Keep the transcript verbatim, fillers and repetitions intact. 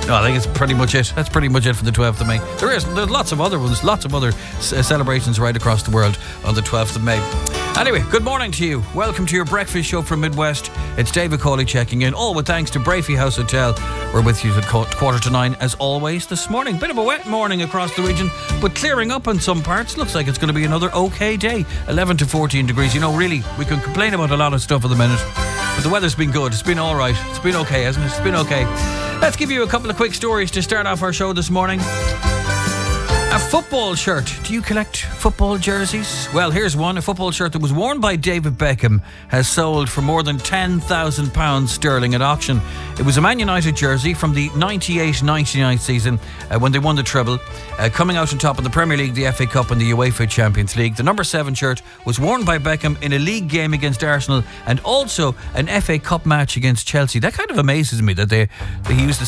No, I think it's pretty much it. That's pretty much it for the twelfth of May. There is, there's lots of other ones, lots of other c- celebrations right across the world on the twelfth of May. Anyway, good morning to you. Welcome to your breakfast show from Midwest. It's David Cawley checking in, all with thanks to Brafey House Hotel. We're with you at quarter to nine, as always, this morning. Bit of a wet morning across the region, but clearing up in some parts. Looks like it's going to be another okay day. eleven to fourteen degrees. You know, really, we can complain about a lot of stuff at the minute, but the weather's been good. It's been all right. It's been okay, hasn't it? It's been okay. Let's give you a couple of quick stories to start off our show this morning. A football shirt. Do you collect football jerseys? Well, here's one. A football shirt that was worn by David Beckham has sold for more than ten thousand pounds sterling at auction. It was a Man United jersey from the ninety-eight ninety-nine season uh, when they won the treble, uh, coming out on top of the Premier League, the F A Cup and the UEFA Champions League. The number seven shirt was worn by Beckham in a league game against Arsenal and also an F A Cup match against Chelsea. That kind of amazes me that they that he used the